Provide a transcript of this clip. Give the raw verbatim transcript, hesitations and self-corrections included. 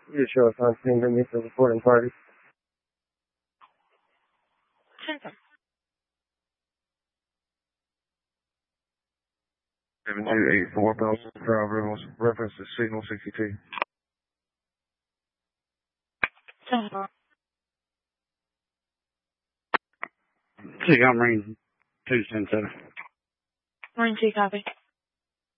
You show us on scene to meet the reporting party. seven two eight four, Belleville Drive, Rebels, reference to signal sixty-two. Two, I'm Marine two ten seven. Marine two, copy.